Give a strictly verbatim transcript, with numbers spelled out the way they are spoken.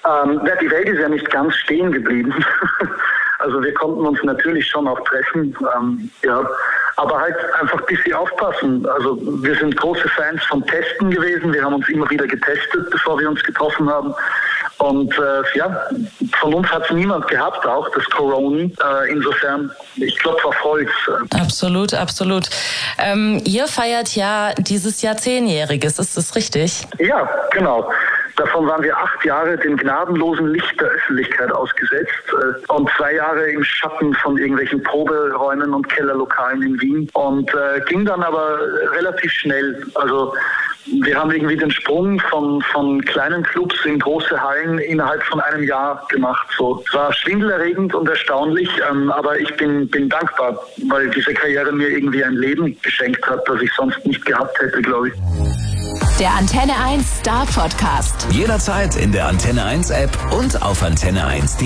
Ähm, ja, die Welt ist ja nicht ganz stehen geblieben. Also wir konnten uns natürlich schon auch treffen, ähm, ja, aber halt einfach ein bisschen aufpassen. Also wir sind große Fans vom Testen gewesen. Wir haben uns immer wieder getestet, bevor wir uns getroffen haben. Und äh, ja, von uns hat es niemand gehabt, auch das Corona. Äh, insofern, ich klopfe auf Holz. Absolut, absolut. Ähm, ihr feiert ja dieses Jahr Zehnjähriges, ist das richtig? Ja, genau. Davon waren wir acht Jahre dem gnadenlosen Licht der Öffentlichkeit ausgesetzt äh, und zwei Jahre im Schatten von irgendwelchen Proberäumen und Kellerlokalen in Wien. Und äh, ging dann aber relativ schnell. Also wir haben irgendwie den Sprung von, von kleinen Clubs in große Hallen innerhalb von einem Jahr gemacht. So, es war schwindelerregend und erstaunlich, ähm, aber ich bin, bin dankbar, weil diese Karriere mir irgendwie ein Leben geschenkt hat, das ich sonst nicht gehabt hätte, glaube ich. Der Antenne eins Star Podcast. Jederzeit in der Antenne eins App und auf antenne eins punkt de.